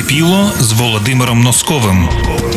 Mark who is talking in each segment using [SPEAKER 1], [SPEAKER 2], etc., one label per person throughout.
[SPEAKER 1] накипіло з Володимиром Носковим.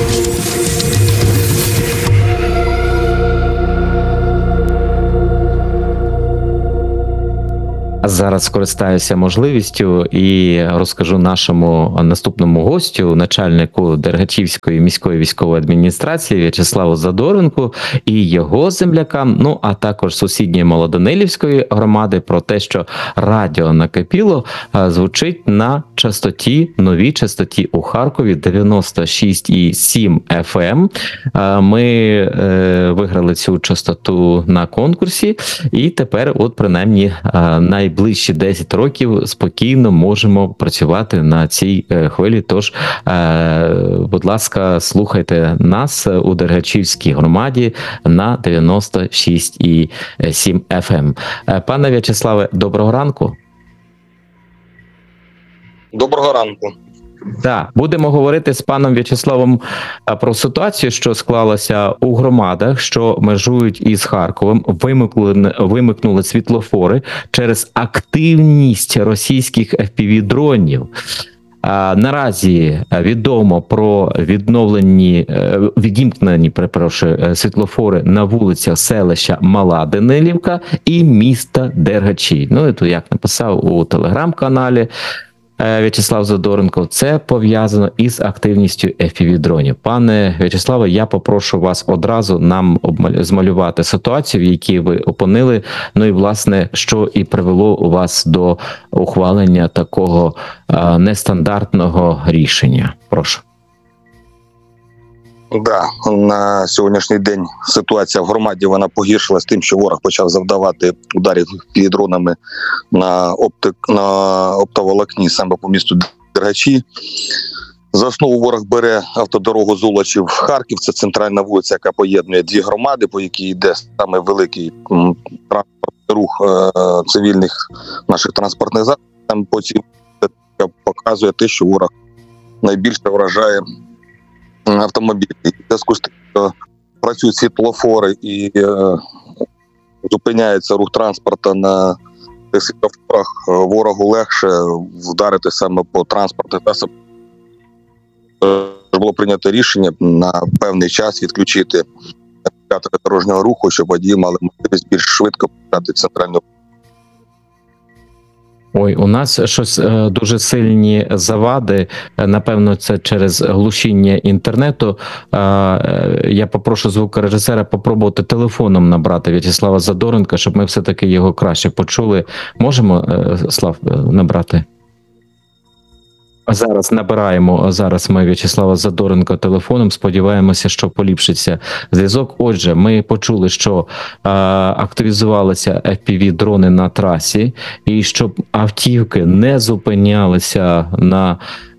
[SPEAKER 2] Зараз скористаюся можливістю і розкажу нашому наступному гостю, начальнику Дергачівської міської військової адміністрації В'ячеславу Задоренку і його землякам, ну а також сусідньої Молодонилівської громади про те, що радіо «Накипіло» звучить на частоті, новій частоті у Харкові 96,7 FM. Ми виграли цю частоту на конкурсі і тепер от принаймні найближчі 10 років спокійно можемо працювати на цій хвилі. Тож, будь ласка, слухайте нас у Дергачівській громаді на 96,7 FM. Пане В'ячеславе, доброго ранку.
[SPEAKER 3] Доброго ранку.
[SPEAKER 2] Так, будемо говорити з паном В'ячеславом про ситуацію, що склалася у громадах, що межують із Харковом. Вимикнули світлофори через активність російських FPV-дронів. Наразі відомо про відімкнені світлофори на вулицях селища Мала Данилівка і міста Дергачі. Ну, і тут, як написав у телеграм-каналі В'ячеслав Задоренко, це пов'язано із активністю FPV-дронів. Пане В'ячеславе, я попрошу вас одразу нам змалювати ситуацію, в якій ви опинили, ну і, власне, що і привело у вас до ухвалення такого нестандартного рішення. Прошу.
[SPEAKER 3] Да, на сьогоднішній день ситуація в громаді вона погіршилась тим, що ворог почав завдавати ударів дронами на оптоволокні саме по місту Дергачі. За основу ворог бере автодорогу Золочів-Харків. Це центральна вулиця, яка поєднує дві громади, по якій йде саме великий транспортний рух цивільних наших транспортних засобів. Там потім показує те, що ворог найбільше вражає автомобілі. В зв'язку з тим, що працюють світлофори і зупиняється рух транспорту на цих світлофорах, ворогу легше вдарити саме по транспортних засобах. Було прийнято рішення на певний час відключити індикатори дорожнього руху, щоб водії мали можливість більш швидко покидати центральну.
[SPEAKER 2] Ой, у нас щось дуже сильні завади, напевно, це через глушіння інтернету. Я попрошу звукорежисера попробувати телефоном набрати В'ячеслава Задоренка, щоб ми все-таки його краще почули. Можемо, Слав, набрати? Зараз набираємо, зараз ми В'ячеслава Задоренка телефоном, сподіваємося, що поліпшиться зв'язок. Отже, ми почули, що активізувалися FPV-дрони на трасі, і щоб автівки не зупинялися на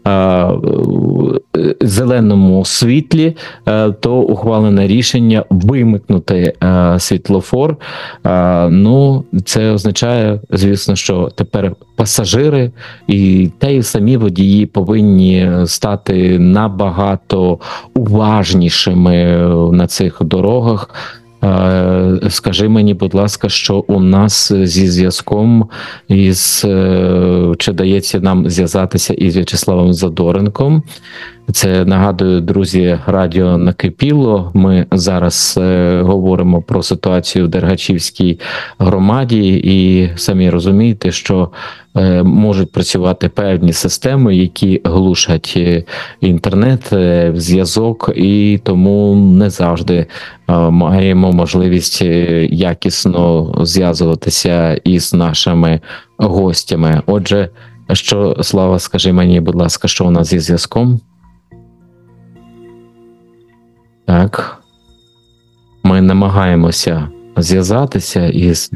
[SPEAKER 2] зеленому світлі, то ухвалене рішення вимикнути світлофор. Ну, це означає, звісно, що тепер пасажири і та й самі водії повинні стати набагато уважнішими на цих дорогах. Скажи мені, будь ласка, що у нас зі зв'язком чи дається нам зв'язатися із В'ячеславом Задоренком? Це, нагадую, друзі, радіо «Накипіло». Ми зараз говоримо про ситуацію в Дергачівській громаді і самі розумієте, що можуть працювати певні системи, які глушать інтернет, зв'язок, і тому не завжди маємо можливість якісно зв'язуватися із нашими гостями. Отже, Слава, скажи мені, будь ласка, що у нас зі зв'язком? Так. Ми намагаємося зв'язатися із...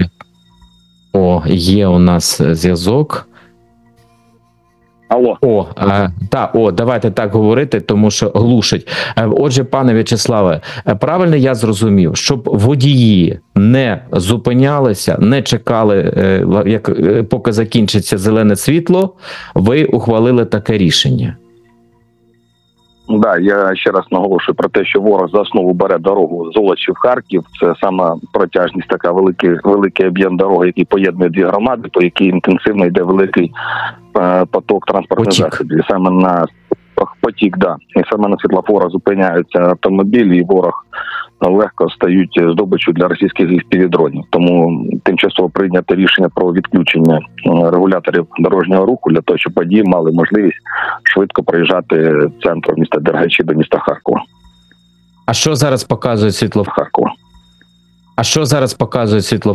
[SPEAKER 2] Є у нас зв'язок.
[SPEAKER 3] Алло.
[SPEAKER 2] Давайте так говорити, тому що глушить. Отже, пане В'ячеславе, правильно я зрозумів, щоб водії не зупинялися, не чекали, поки закінчиться зелене світло, ви ухвалили таке рішення?
[SPEAKER 4] Да, я ще раз наголошую про те, що ворог за основу бере дорогу Золочів-Харків. Це сама протяжність, така великий об'єм дороги, який поєднує дві громади, по якій інтенсивно йде великий поток транспортних засобів. Саме на потік, да. І саме на світлофорах зупиняються автомобілі, і ворог легко стають здобиччю для російських FPV-дронів. Тому тимчасово прийнято рішення про відключення регуляторів дорожнього руху для того, щоб водії мали можливість швидко проїжджати з центру міста Дергачі до міста Харкова.
[SPEAKER 2] А що зараз показує світло?
[SPEAKER 4] Харкова.
[SPEAKER 2] А що зараз показує світло?